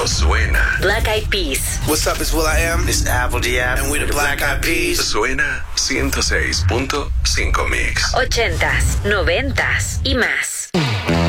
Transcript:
suena. Black Eyed Peas. What's up, it's will.i.am. This is Apple Diab. And we're the Black Eyed Peas. Suena 106.5 Mix. 80s, 90s y más.